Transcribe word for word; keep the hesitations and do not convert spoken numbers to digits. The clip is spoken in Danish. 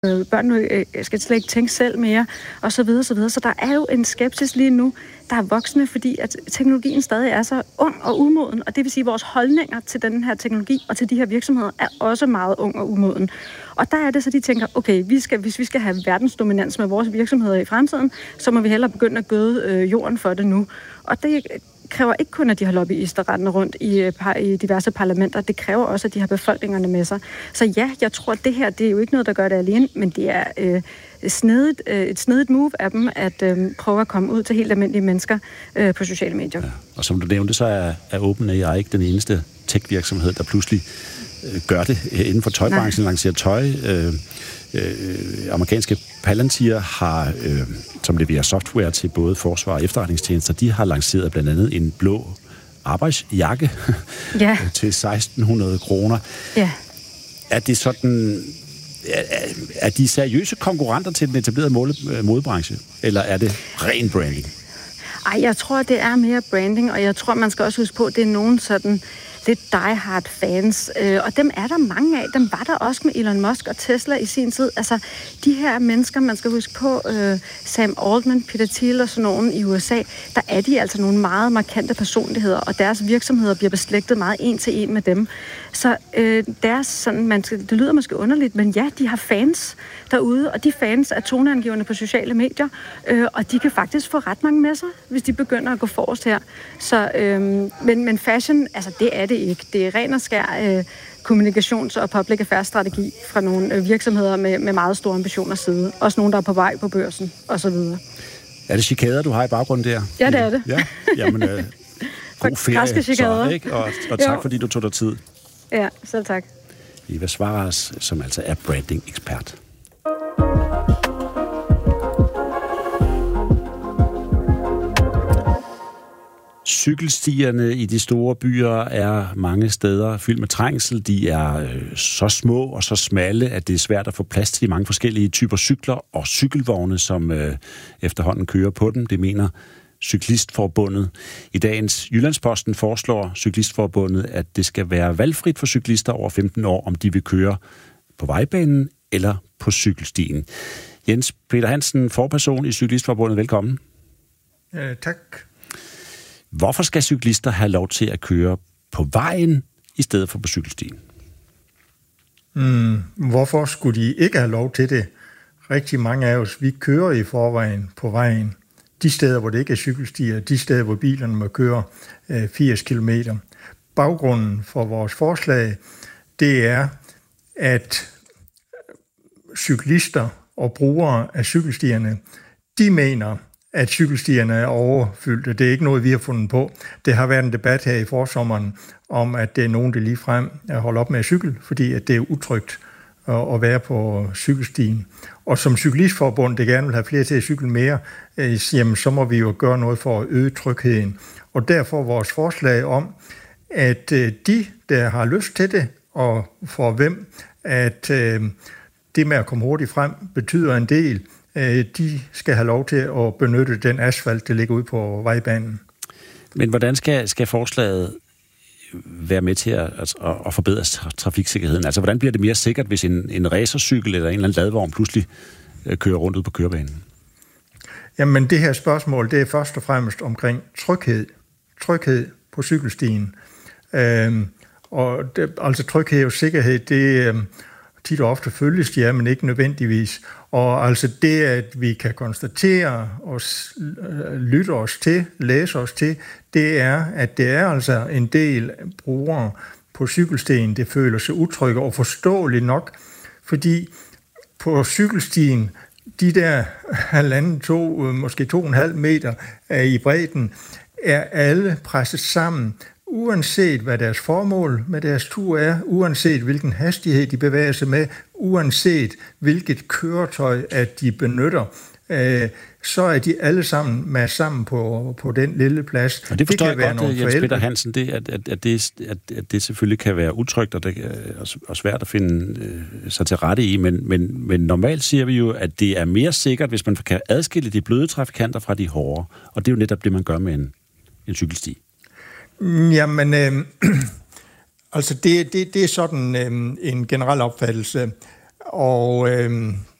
børn nu skal slet ikke tænke selv mere, og så videre, så videre. Så der er jo en skepsis lige nu, der er voksende, fordi at teknologien stadig er så ung og umoden, og det vil sige, at vores holdninger til den her teknologi og til de her virksomheder er også meget ung og umoden. Og der er det så, de tænker, okay, vi skal, hvis vi skal have verdensdominans med vores virksomheder i fremtiden, så må vi hellere begynde at gøde øh, jorden for det nu. Og det kræver ikke kun, at de har lobbyister rendende rundt i, i diverse parlamenter. Det kræver også, at de har befolkningerne med sig. Så ja, jeg tror, at det her, det er jo ikke noget, der gør det alene, men det er øh, snedigt, øh, et snedigt move af dem, at øh, prøve at komme ud til helt almindelige mennesker øh, på sociale medier. Ja. Og som du nævnte, så er, er OpenAI ikke den eneste tech-virksomhed, der pludselig øh, gør det inden for tøjbranchen, lancerer tøj. Øh, øh, amerikanske Palantir har, øh, som leverer software til både forsvar og efterretningstjenester, de har lanceret blandt andet en blå arbejdsjakke ja. til seksten hundrede kroner. Ja. Er det sådan, er, er de seriøse konkurrenter til den etablerede modebranche, eller er det ren branding? Ej, jeg tror, det er mere branding, og jeg tror, man skal også huske på, at det er nogen sådan lidt die-hard fans, øh, og dem er der mange af. Dem var der også med Elon Musk og Tesla i sin tid. Altså, de her mennesker, man skal huske på, øh, Sam Altman, Peter Thiel og sådan nogen i U S A, der er de altså nogle meget markante personligheder, og deres virksomheder bliver beslægtet meget en til en med dem. Så øh, deres, sådan, man skal, det lyder måske underligt, men ja, de har fans derude, og de fans er toneangivende på sociale medier, øh, og de kan faktisk få ret mange med sig, hvis de begynder at gå forrest her. Så, øh, men, men fashion, altså det er det ikke. Det er ren og skær øh, kommunikations- og public affairs-strategi fra nogle øh, virksomheder med, med meget store ambitioner side. Også nogle, der er på vej på børsen, osv. Er det chikader, du har i baggrunden der? Ja, det er det. Ja, jamen, øh, god ferie, så, ikke? Og, og tak, jo. Fordi du tog dig tid. Ja, selv tak. Eva Svaras, som altså er branding-ekspert. Cykelstierne i de store byer er mange steder fyldt med trængsel. De er øh, så små og så smalle, at det er svært at få plads til de mange forskellige typer cykler og cykelvogne, som øh, efterhånden kører på dem. Det mener Cyklistforbundet. I dagens Jyllandsposten foreslår Cyklistforbundet, at det skal være valgfrit for cyklister over femten år, om de vil køre på vejbanen eller på cykelstien. Jens Peter Hansen, forperson i Cyklistforbundet. Velkommen. Ja, tak. Hvorfor skal cyklister have lov til at køre på vejen i stedet for på cykelstien? Mm, hvorfor skulle de ikke have lov til det? Rigtig mange af os, vi kører i forvejen på vejen. De steder, hvor det ikke er cykelstier, de steder, hvor bilerne må køre øh, firs kilometer. Baggrunden for vores forslag, det er, at cyklister og brugere af cykelstierne, de mener, at cykelstierne er overfyldte. Det er ikke noget, vi har fundet på. Det har været en debat her i forsommeren om, at det er nogen, der ligefrem holder op med at cykle, fordi at det er utrygt at være på cykelstien. Og som cyklistforbund, det gerne vil have flere til at cykle mere, jamen, så må vi jo gøre noget for at øge trygheden. Og derfor vores forslag om, at de, der har lyst til det, og for hvem, at det med at komme hurtigt frem betyder en del, de skal have lov til at benytte den asfalt, der ligger ude på vejbanen. Men hvordan skal, skal forslaget være med til at, at, at forbedre trafiksikkerheden? Altså, hvordan bliver det mere sikkert, hvis en, en racercykel eller en eller anden ladvogn pludselig kører rundt ud på kørebanen? Jamen, det her spørgsmål, det er først og fremmest omkring tryghed. Tryghed på cykelstien. Øhm, og det, altså tryghed og sikkerhed, det øhm, tit og ofte følges de er, men ikke nødvendigvis. Og altså det, at vi kan konstatere og lytte os til, læse os til, det er, at det er altså en del brugere på cykelstien, det føler sig utrygge og forståeligt nok, fordi på cykelstien, de der halvanden, to, måske to og en halv meter i bredden, er alle presset sammen, uanset hvad deres formål med deres tur er, uanset hvilken hastighed de bevæger sig med, uanset hvilket køretøj, at de benytter, øh, så er de alle sammen med sammen på, på den lille plads. Og det forstår det kan jeg godt, Jens Peter Hansen, det, at, at, at, det, at, at det selvfølgelig kan være utrygt og, det er, og svært at finde øh, sig til rette i, men, men, men normalt siger vi jo, at det er mere sikkert, hvis man kan adskille de bløde trafikanter fra de hårde, og det er jo netop det, man gør med en, en cykelsti. Jamen, øh, altså det, det, det er sådan øh, en generel opfattelse. Og øh,